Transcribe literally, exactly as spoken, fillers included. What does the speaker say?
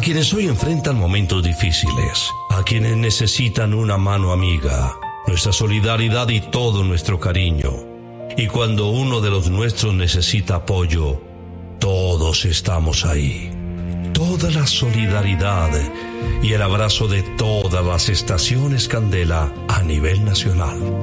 quienes hoy enfrentan momentos difíciles, a quienes necesitan una mano amiga, nuestra solidaridad y todo nuestro cariño. Y cuando uno de los nuestros necesita apoyo, todos estamos ahí. Toda la solidaridad y el abrazo de todas las estaciones Candela a nivel nacional.